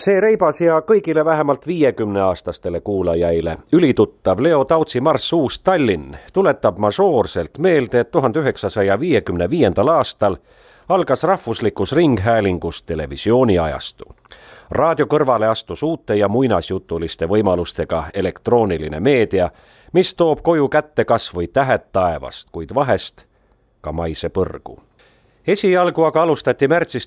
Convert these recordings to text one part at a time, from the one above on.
See reibas ja kõigile vähemalt 50-aastastele kuulajaile ülituttav Leo Tautsi marss Uus Tallinn tuletab mažoorselt meelde, et 1955. aastal algas rahvuslikus ringhäälingus televisiooniajastu. Raadio kõrvale astus uute ja muinasjutuliste võimalustega elektrooniline meedia, mis toob koju kätte kas või tähed taevast, kuid vahest ka maise põrgu. Esialgu aga alustati märtsis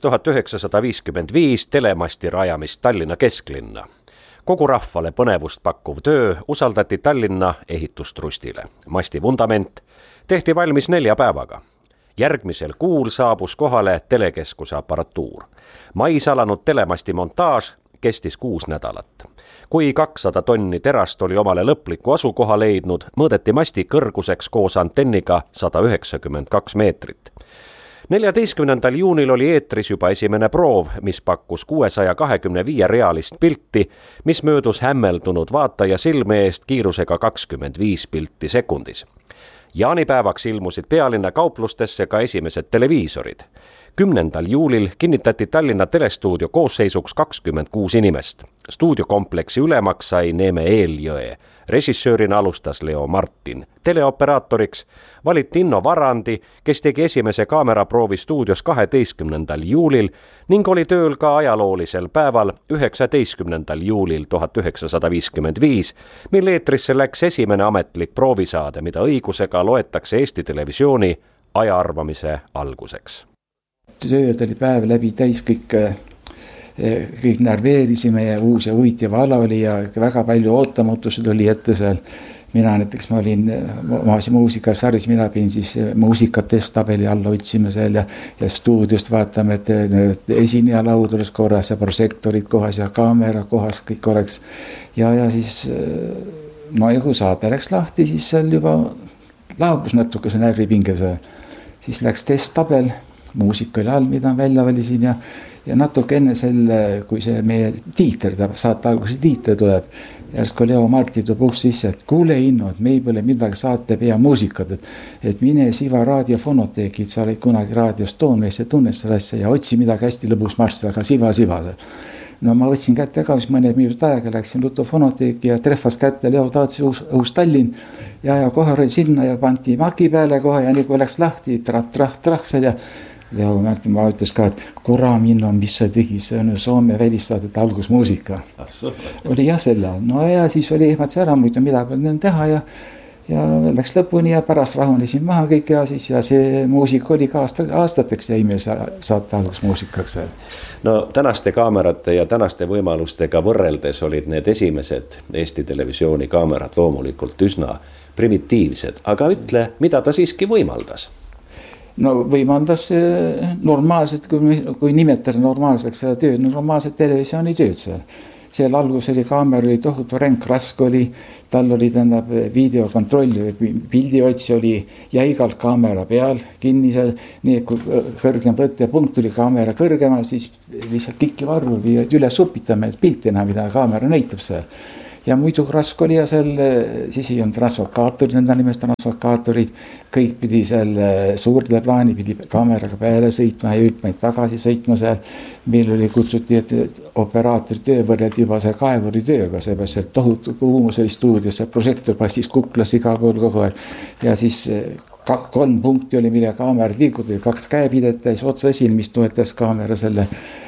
1955 telemasti rajamist Tallinna kesklinna. Kogu rahvale põnevust pakkuv töö usaldati Tallinna ehitustrustile. Masti vundament tehti valmis 4 päevaga. Järgmisel kuul saabus kohale telekeskuse aparatuur. Mais alanud telemasti montaaž kestis 6 nädalat. Kui 200 tonni terast oli omale lõpliku asukoha leidnud, mõõdeti masti kõrguseks koos antenniga 192 meetrit. 14. juunil oli eetris juba esimene proov, mis pakkus 625 realist pilti, mis möödus hämmeldunud vaataja silme eest kiirusega 25 pilti sekundis. Jaanipäevaks ilmusid pealinna kauplustesse ka esimesed televiisorid. 10. juulil kinnitati Tallinna telestuudio koosseisuks 26 inimest. Stuudiokompleksi ülemaks sai Neeme Eeljõe. Režissöörina alustas Leo Martin. Teleoperaatoriks valiti Inno Varandi, kes tegi esimese kaameraproovi stuudios 12. juulil ning oli tööl ka ajaloolisel päeval 19. juulil 1955, mil eetrisse läks esimene ametlik proovisaade, mida õigusega loetakse Eesti Televisiooni ajaarvamise alguseks. Tööd oli päev läbi täis, kõik närveerisime ja uus ja huvitav ala oli ja väga palju ootamatusi tuli ette seal. Mina näiteks, ma olin muusikasarjas, mina pidin siis muusikat testtabeli alla otsima seal ja stuudiost vaatame, et esineja laud oleks korras ja prožektorid kohas ja kaamera kohas kõik oleks. Ja siis, no ja kui saade läks lahti, siis seal juba laabus natuke see närvipinge. Siis läks testtabel, muusika oli all, mida välja valisin ja natuke enne selle, kui see meie tiiter, saate alguse tiiter tuleb, järsku Leo Martin tuleb uks sisse, et kuule Inno, et meil pole midagi saate pea muusikat, et mine siva raadiofonoteeki, et sa olid kunagi raadios toonmees ja tunned seda asja ja otsi midagi hästi lõbus marssida, aga siva. No ma võtsin kätte ka, siis mõne minut aega läksin lutofonoteeki ja treffas kätte Leo Tautsi Uus Tallinn ja kohe oli sinna ja panti maki peale kohe ja nii kui läks lahti, trah ja Leo Martin ma ütles ka, et kuram Inno, mis sa tegi, see on Soome välistaadete algusmuusika. Oli jah selle, no ja siis oli ehmatsi ära muidu, mida peal teha ja läks lõpuni ja pärast rahunesin maha kõik ja siis ja see muusika oli ka aastateks jäi meil saate algusmuusikaks. No tänaste kaamerate ja tänaste võimalustega võrreldes olid need esimesed Eesti Televisiooni kaamerad loomulikult üsna primitiivsed, aga ütle, mida ta siiski võimaldas? No võimaldas normaalselt, kui nimetada normaalseks seda tööd, normaalset televisiooni tööd seal. Seal algus oli kaamera, oli tohutu ränk, rask oli, tal oli tähendab videokontroll, pildiotsi oli jäigalt kaamera peal kinni seal, nii et kui kõrgem võttepunkt tuli kaamera kõrgemal, siis lihtsalt kikki varru või üle supitame, et piltina, mida kaamera näitab seal. Ja muidu rask oli ja seal, siis ei olnud transvokaatorid, nende nimest transvokaatorid, kõik pidi seal suurde plaani, pidi kaameraga peale sõitma ja ültmaid tagasi sõitma seal. Meil oli kutsuti, et operaatori töö võrreldi juba see kaevuri tööga, seepärast et tohutu kuumus oli stuudios ja prožektor passis kuklas iga pool kogu aeg. Ja siis 3 punkti oli, mille kaamerad liiguti, 2 käepidet täis otsa esine, mis toetas kaamera selle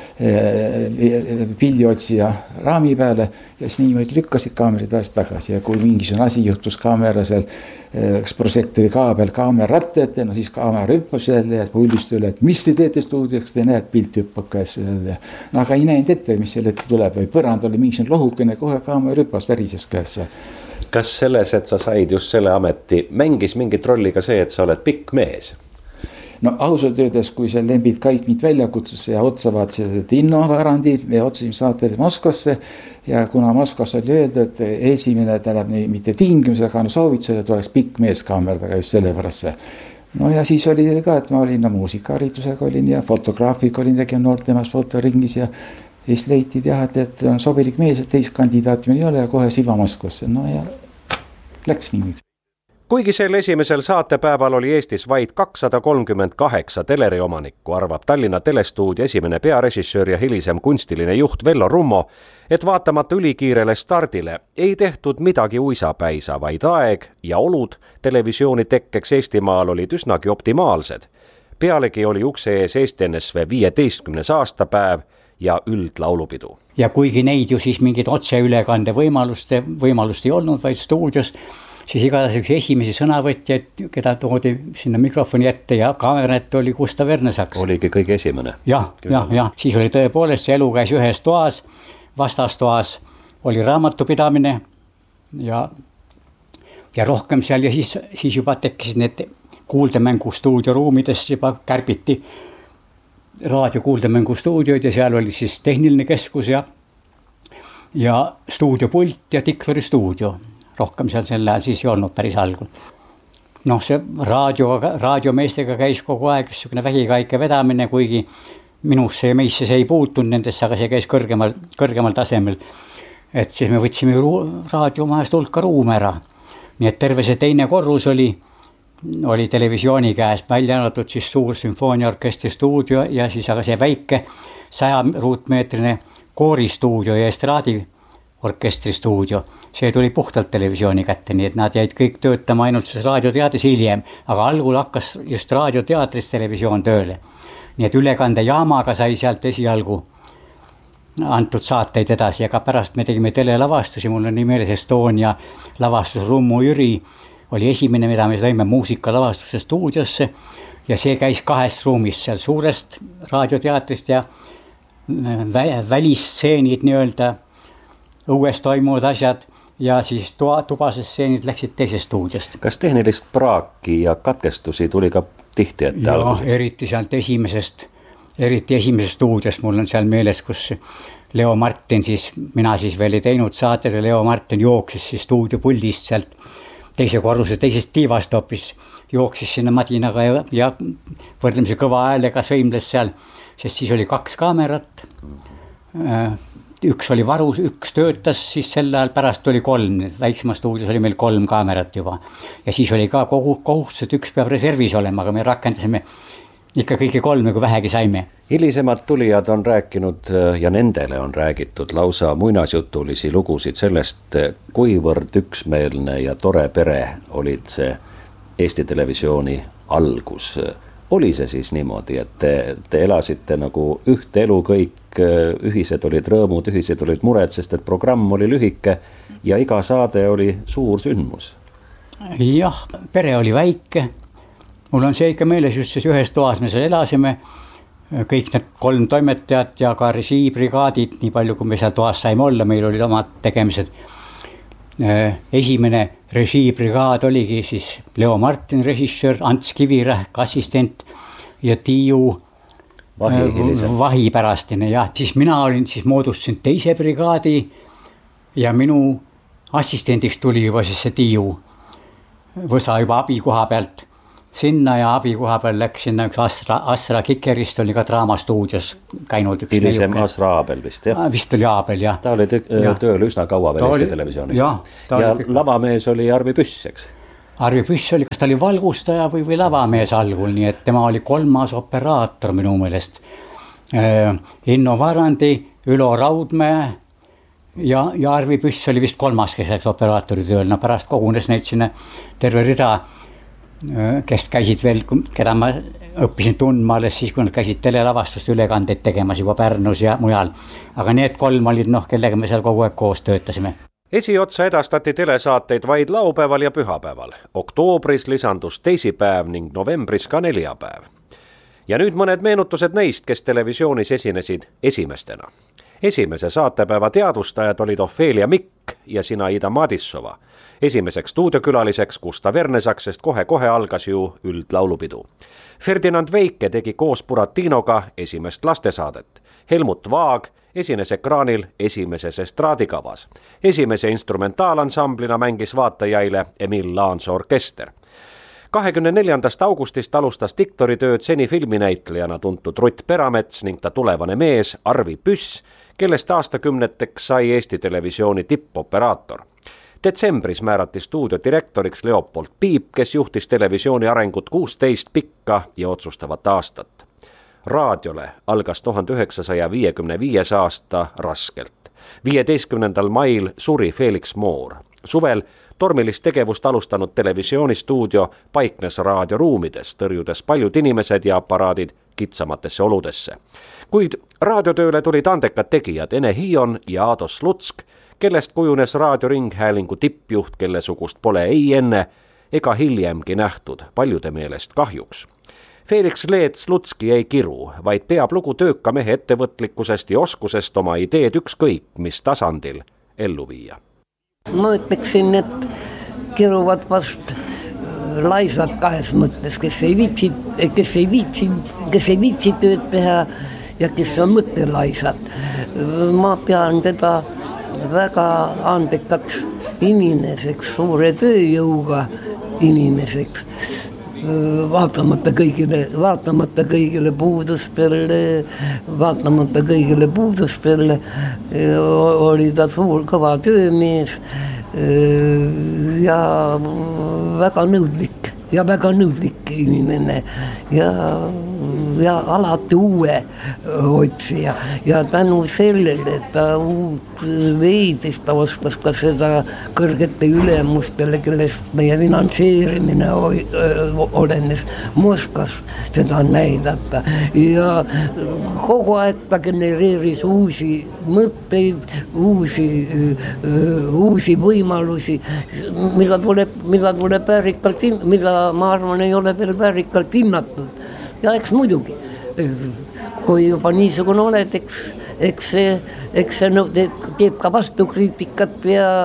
pildiotsija raami peale ja siis niimoodi lükkasid kaamerid väest tagasi ja kui mingisugune asi juhtus kaamera seal, prožektori kaabel kaamera ratta ette, no siis kaamera hüppab selle ja puldist üle, et mis te teete stuudioks, te näed pilt hüppab käesse. No aga ei näinud ette, mis selle ette tuleb või põrand oli mingisugune lohukene, kohe kaamera hüppas värises käesse. Kas selles, et sa said just selle ameti, mängis mingit rolli ka see, et sa oled pikk mees? No ausalt öeldes, kui seal lembid kõik mind välja kutsusse ja otsavad seda Inno Varandi, me otsime saatele Moskvasse ja kuna Moskvas oli öelda, et esimene tähendab mitte tingimusega, no soovitused, et oleks pikk mees kaamerdega just selle pärast. No ja siis oli ka, et ma olin muusikaharidusega olin ja fotograafik olin tegin noortemas fotoringis ja siis leitid jah, et on sobilik mees, et teist kandidaati meil ei ole ja kohe siva Moskvasse. No ja läks niimoodi. kuigi sel esimesel saatepäeval oli Eestis vaid 238 teleriomanikku, arvab Tallinna Telestuudio esimene pearežissöör ja hilisem kunstiline juht Vello Rummo, et vaatamata ülikiirele stardile ei tehtud midagi uisapäisa, vaid aeg ja olud televisiooni tekkeks Eestimaal olid üsnagi optimaalsed. Pealegi oli ukse ees Eesti NSV 15. aastapäev ja üldlaulupidu. Ja kuigi neid ju siis mingid otseülekande võimalust ei olnud, vaid stuudios, siis igatahes esimesi sõnavõtjaid, keda toodi sinna mikrofoni ette ja kaamera ette oli Gustav Ernesaks. Oligi kõige esimene. Jah, siis oli tõepoolest see elu käis ühes toas, vastastoas oli raamatupidamine ja rohkem seal ja siis juba tekkisid need kuuldemängu stuudioruumides juba kärbiti raadio kuuldemängu stuudioid ja seal oli siis tehniline keskus ja stuudiopult ja diktori stuudio. Rohkem seal sel ajal siis ei olnud päris algul. See raadiomeestega käis kogu aeg niisugune vähikaike vedamine, kuigi minusse ja meisse see ei puutunud nendesse, aga see käis kõrgemal tasemel. Et siis me võtsime raadiomajast hulka ruume ära. Nii et terve see teine korrus oli televisiooni käes, välja arvatud siis suur sümfooniaorkestri stuudio ja siis aga see väike 100 ruutmeetrine kooristuudio ja estraadiorkestri stuudio. See tuli puhtalt televisiooni kätte, nii et nad jäid kõik töötama ainult siis raadioteatris hiljem, aga algul hakkas just raadioteatris televisioon tööle. Nii et ülekandejaamaga sai sealt esialgu antud saateid edasi, aga pärast me tegime telelavastusi, mul on nii meeles Estonia lavastus Rummu Jüri oli esimene, mida me saime muusikalavastuse stuudiosse ja see käis 2 ruumis, seal suurest raadioteatrist ja välisstseenid nii-öelda, õues toimuvad asjad ja siis tubase stseenid läksid teisest stuudiost. Kas tehnilist praaki ja katkestusi tuli ka tihti ette alguses? Eriti sealt esimesest stuudiost mul on seal meeles, kus Leo Martin mina veel ei teinud saated ja Leo Martin jooksis siis stuudiopuldist sealt teise korruse teisest tiivast hoopis, jooksis sinna madinaga ja võrdlemisi kõva häälega sõimles seal, sest siis oli 2 kaamerat. Üks oli varus, üks töötas, siis sel ajal pärast oli 3, väiksema stuudios oli meil 3 kaamerat juba. Ja siis oli ka kohustus, et üks peab reservis olema, aga me rakendasime ikka kõiki 3, kui vähegi saime. Hilisemad tulijad on rääkinud ja nendele on räägitud lausa muinasjutulisi lugusid sellest, kuivõrd üksmeelne ja tore pere olid see Eesti televisiooni algus. Oli see siis niimoodi, et te elasite nagu ühte elu kõik, ühised olid rõõmud, ühised olid mured, sest et programm oli lühike ja iga saade oli suur sündmus? Jah, pere oli väike. Mul on see ikka meeles just siis ühes toas me seal elasime, kõik need 3 toimetajat ja ka režiibrigaadid, nii palju kui me seal toas saime olla, meil olid omad tegemised. Esimene režiibrigaad oligi siis Leo Martin režissöör, Ants Kivirähk assistent ja Tiiu vahipärastine. Ja siis mina moodustasin teise brigaadi ja minu assistendiks tuli juba siis see Tiiu Võsa juba abikoha pealt sinna ja abikoha peal läks sinna üks Asra Kikerist oli ka draamastuudios käinud. Hilisem Asra Aabel vist, jah? Vist oli Aabel, jah. Ta oli tööl üsna kaua veel Eesti televisioonis. Ja lavamees oli Arvi Püss, eks? Arvi Püss oli, kas ta oli valgustaja või lavamees algul, nii et tema oli 3. operaator minu meelest. Inno Varandi, Ülo Raudmäe ja Arvi Püss oli vist 3. kes operaatori tööl. Pärast kogunes neid sinna terve rida, kes käisid veel, keda ma õppisin tundma alles siis, kui nad käisid telelavastust ülekandeid tegemas juba Pärnus ja mujal. Aga need 3 olid, kellega me seal kogu aeg koos töötasime. Esiotsa edastati telesaateid vaid laupäeval ja pühapäeval. Oktoobris lisandus teisipäev ning novembris ka neljapäev. Ja nüüd mõned meenutused neist, kes televisioonis esinesid esimestena. Esimese saatepäeva teadvustajad olid Ofelia Mikk ja Sinaida Madissova. Esimeseks stuudiokülaliseks Gustav Ernesaks, sest kohe algas ju üldlaulupidu. Ferdinand Veike tegi koos Buratinoga esimest lastesaadet. Helmut Vaag esines ekraanil esimeses estraadikavas. Esimese instrumentaalansamblina mängis vaatajaile Emil Laanso orkester. 24. augustist alustas diktoritööd seni filminäitlejana tuntud Rutt Peramets ning ta tulevane mees Arvi Püss, kellest aastakümneteks sai Eesti televisiooni tippoperaator. Detsembris määrati stuudio direktoriks Leopold Piip, kes juhtis televisiooni arengut 16 pikka ja otsustavat aastat. Raadiole algas 1955. aasta raskelt. 15. mail suri Felix Moor. Suvel tormilist tegevust alustanud televisioonistuudio paiknes raadioruumides, tõrjudes paljud inimesed ja aparaadid kitsamatesse oludesse. Kuid raadiotööle tulid andekad tegijad Ene Hiion ja Aado Slutsk, kellest kujunes raadioringhäälingu tippjuht, kelle sugust pole ei enne ega hiljemgi nähtud, paljude meelest kahjuks. Felix Leet Slutski ei kiru, vaid peab lugu tööka mehe ettevõtlikkusest ja oskusest oma ideed ükskõik mis tasandil ellu viia. Ma ütleksin, et kiruvad vast laisad kahes mõttes, kes ei viitsi tööd teha ja kes on mõttelaisad. Ma pean teda väga andekaks inimeseks, suure tööjõuga inimeseks. Vaatamata kõigile puuduspele oli ta suur kõva töömees ja väga nõudlik inimene ja alati uue otsija ja tänu sellele, et ta uut veidis, ta oskas ka seda kõrgete ülemustele, kellest meie finantseerimine olenes, oskas seda näidata ja kogu aeg ta genereeris uusi mõtteid, uusi võimalusi, mida ma arvan, ei ole veel väärikalt hinnatud. Ja eks muidugi, kui juba niisugune oled, eks see teeb ka vastukriitikat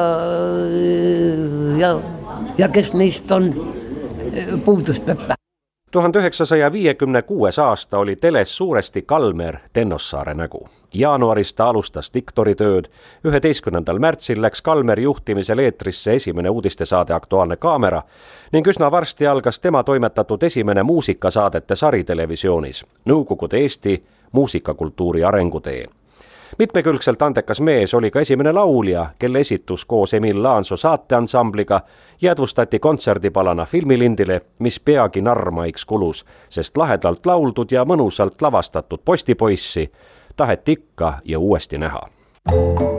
ja kes neist on puudusteta. 1956. aasta oli teles suuresti Kalmer Tennossaare nägu. Jaanuaris ta alustas diktoritööd, 11. märtsil läks Kalmer juhtimisel eetrisse esimene uudistesaade Aktuaalne kaamera ning üsna varsti algas tema toimetatud esimene muusikasaadete sari televisioonis, Nõukogude Eesti muusikakultuuri arengutee. Mitmekülgselt andekas mees oli ka esimene laulja, kelle esitus koos Emil Laanso saateansambliga jäädvustati kontserdipalana filmilindile, mis peagi narrmaiks kulus, sest lahedalt lauldud ja mõnusalt lavastatud Postipoissi taheti ikka ja uuesti näha.